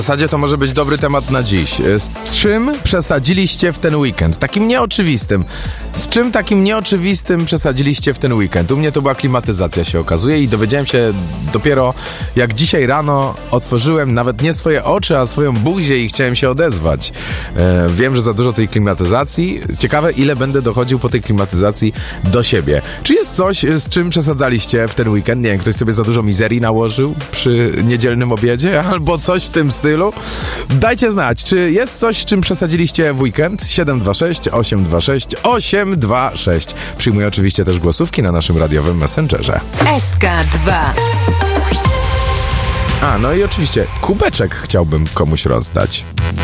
zasadzie to może być dobry temat na dziś. Z czym przesadziliście w ten weekend? Takim nieoczywistym. Z czym takim nieoczywistym przesadziliście w ten weekend? U mnie to była klimatyzacja, się okazuje, i dowiedziałem się dopiero jak dzisiaj rano otworzyłem nawet nie swoje oczy, a swoją buzię i chciałem się odezwać. Wiem, że za dużo tej klimatyzacji. Ciekawe, ile będę dochodził po tej klimatyzacji do siebie. Czy jest coś, z czym przesadzaliście w ten weekend? Nie wiem, ktoś sobie za dużo mizerii nałożył przy niedzielnym obiedzie albo coś w tym stylu? Dajcie znać, czy jest coś, z czym przesadziliście w weekend? 726 826 826. Przyjmuję oczywiście też głosówki na naszym radiowym Messengerze. SK2. No i oczywiście kubeczek chciałbym komuś rozdać.